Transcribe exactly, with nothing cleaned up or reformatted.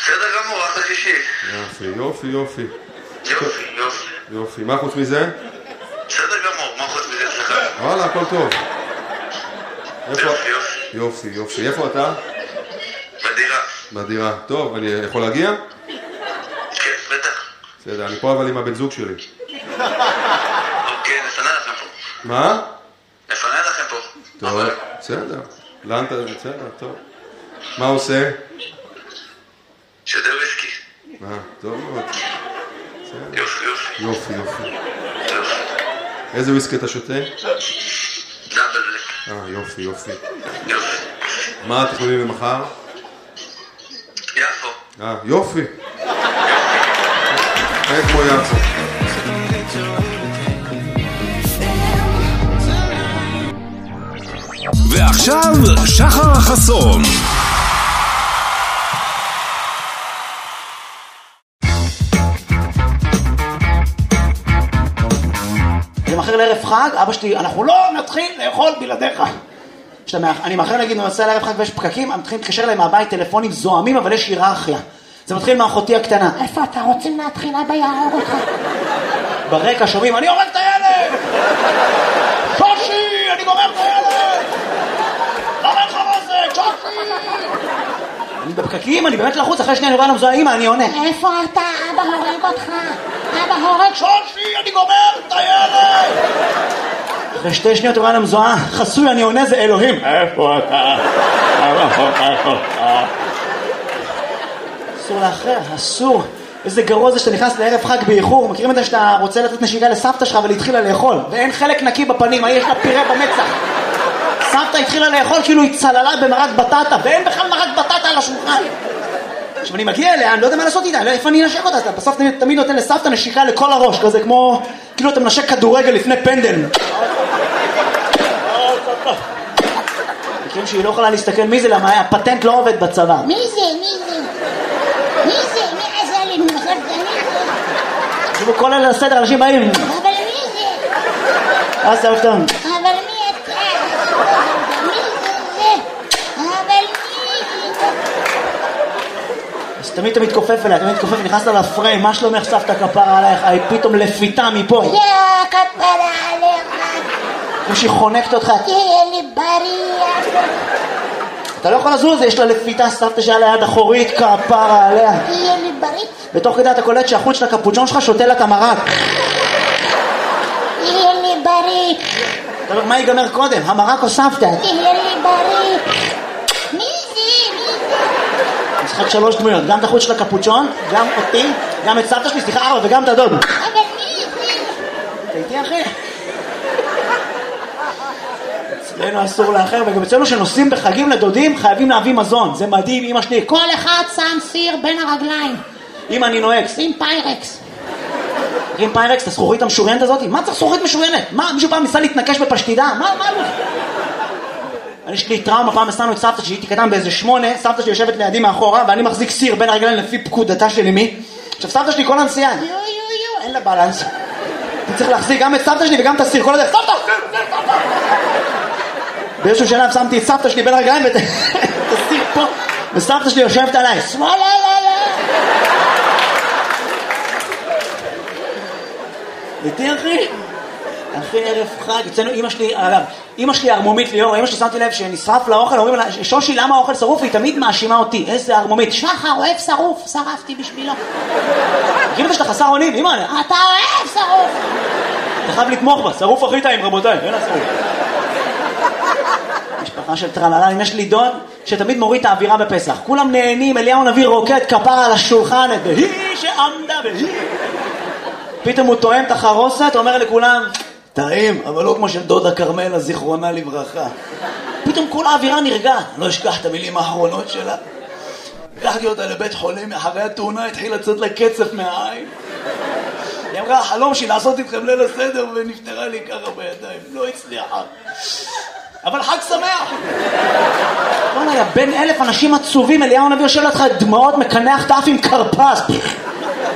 בסדר גמור, אחלה שישי. יופי, יופי, יופי. יופי, יופי. יופי, מה חוץ מזה? בסדר גמור, מה חוץ מזה אצלך? וואלה, הכל טוב. יופי, יופי. יופי, יופי. איפה אתה? בדירה. בדירה. טוב, אני יכול להגיע? כן, בטח. בסדר, אני פה אבל עם הבן זוג שלי. אוקיי, נפנה לכם פה. מה? נפנה לכם פה. טוב, בסדר. לאן אתה... בסדר, טוב. מה עושה? שדר וויסקי. אה, טוב מאוד. יופי, יופי. יופי, יופי. יופי. איזה וויסקי אתה שותה? דאבל בלק. אה, יופי, יופי. יופי. מה התכנונים למחר? יפו. אה, יופי. אין כמו יפו. ועכשיו שחר החסון. אני מאחר לערב חג, אבא שלי, אנחנו לא נתחיל לאכול בלעדיך. אני מאחר להגיד, אני נוסע לערב חג ויש פקקים, הם מתחילים להתקשר להם מהבית טלפונים זוהמים, אבל יש היררכיה. זה מתחיל מאחותי הקטנה. איפה אתה רוצים להתחיל? אבא יהרוג אותך. ברקע שומעים, אני הורג את הילד! שושי, אני גומר את הילד! למה לך מה זה? שושי! אני בפקקים, אני באמת לחוץ, אחרי שנייה אני רואה למזוהה, אמא, אני עונה. איפה אתה? אבא הורג אותך. אבא הורג, שושי, אני גומר את הילד! אחרי שתי שניות הוא רואה למזוהה, חסוי, אני עונה, זה אלוהים. איפה אתה? אבא הורג אותך. אסור לאחר, אסור. איזה גרוע זה שאתה נכנס לערב חג באיחור. מכירים את זה שאתה רוצה לתת נשיקה לסבתא שלך ולהתחילה לאכול ואין חלק נקי בפנים, יש לה פירה במצח. סבתא התחילה לאכול כאילו היא צללה במרק בטטה ואין בכלל מרק בטטה על השולחן. עכשיו אני מגיע אליה, אני לא יודע מה לעשות איתה, לא איפה אני אנשק אותה. אתה בסוף תמיד נותן לסבתא נשיקה לכל הראש, כזה כמו כאילו אתה מנשק כדורגל לפני פנדל. מכירים שהיא לא יכולה להסתכל מי זה, למה הפטנט לא עובד בצבא. מי זה? מי זה? מי זה? מי עזה לי? מי זה? תשמעו, כל אלה לסדר, אנשים באים. אבל מי זה? אז זה אופתון. אבל מי אתה? מי זה זה? אבל מי זה? אז תמיד אתה מתכופף אליה, תמיד מתכופף, נכנסת לפריים, מה שלומך סבתא כפרה עליך? היא פתאום לפיתה מפה. יא כפרה עליך. כמו שהיא חונקת אותך. תהיה לי בריא. אתה לא יכול לזוז, יש לה לפיתה סבתא שהיה ליד אחורית, כפרה עליה. תהיה לי בריא. בתוך כדי אתה קולט שהחוץ של הקפוצ'ון שלך שותה לה את המרק. תהיה לי בריא. אתה אומר, מה ייגמר קודם? המרק או סבתא? תהיה לי בריא. מי זה? מי זה? משחק שלוש דמויות, גם את החוץ של הקפוצ'ון, גם אותי, גם את סבתא שלי, סליחה ארבע, וגם את הדוד. אבל מי זה? אתה איתי אחי? אצלנו אסור לאחר, וגם אצלנו שנוסעים בחגים לדודים חייבים להביא מזון. זה מדהים, אמא שלי. כל אחד שם סיר בין הרגליים. אמא, אני נוהג. שים פיירקס. עם פיירקס, את הזכורית המשוריינת הזאת? מה צריך זכורית משוריינת? מה, מישהו פעם ניסה להתנקש בפשטידה? מה, מה לא? אני יש לי טראומה, פעם הסתנו את סבתא שהייתי קטן באיזה שמונה, סבתא שלי יושבת לידי מאחורה, ואני מחזיק סיר בין הרגליים לפי פקודתה של אמי. עכשיו סבתא שלי כל הנסיעה, יו יו יו, אין לה בלנס. אני צריך להחזיק גם את סבתא שלי וגם את הסיר, כל הדרך, סבתא! באיזשהו שלב שמתי את סבתא שלי בין הרגליים ואת הסיר פה, וסבתא שלי יושבת עליי, שמאלה, לא, לא. איתי אחי? אחי ערב חג, אצלנו אמא שלי, אגב, אמא שלי הרמומית ליאור, אמא שלי שמתי לב שנשרף לאוכל, אומרים לה, שושי למה האוכל שרוף? היא תמיד מאשימה אותי, איזה הרמומית. שחר אוהב שרוף, שרפתי בשבילו. מכיר את זה שאתה חסר אונים, אמא? אתה אוהב שרוף. אתה חייב לתמוך בה, שרוף הכי טעים רבותיי, אין השרוף. משפחה של טרללה, אם יש לי דוד שתמיד מוריד את האווירה בפסח, כולם נהנים, אליהו נביא רוקד כפרה על השולחן, והיא שעמדה והיא. פתאום הוא טועם את החרוסת, אומר לכולם, טעים, אבל לא כמו של דודה קרמלה, זיכרונה לברכה. פתאום כל האווירה נרגעת, לא אשכח את המילים האחרונות שלה. לקחתי אותה לבית חולים, אחרי התאונה התחיל לצאת לה קצף מהעין. היא אמרה, החלום שלי לעשות איתכם ליל הסדר, ונפטרה לי ככה בידיים, לא הצליחה. אבל חג שמח! בוא'נה, יא בן אלף אנשים עצובים, אליהו הנביא יושב לך דמעות, מקנח תף עם קרפס.